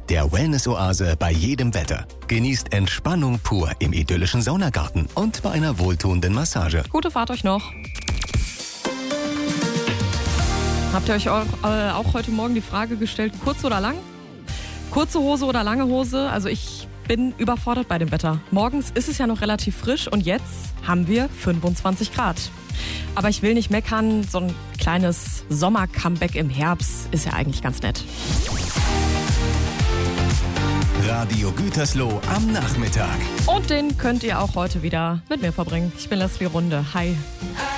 der Wellness-Oase bei jedem Wetter. Genießt Entspannung pur im idyllischen Saunagarten und bei einer wohltuenden Massage. Gute Fahrt euch noch. Habt ihr euch auch heute Morgen die Frage gestellt, kurz oder lang? Kurze Hose oder lange Hose? Also ich bin überfordert bei dem Wetter. Morgens ist es ja noch relativ frisch und jetzt haben wir 25 Grad. Aber ich will nicht meckern, so ein kleines Sommer-Comeback im Herbst ist ja eigentlich ganz nett. Radio Gütersloh am Nachmittag. Und den könnt ihr auch heute wieder mit mir verbringen. Ich bin Leslie Runde. Hi.